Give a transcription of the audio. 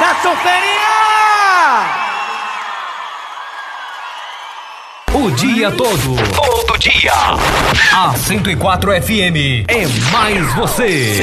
Ferinha! O dia todo. Todo dia. A 104 FM é mais você.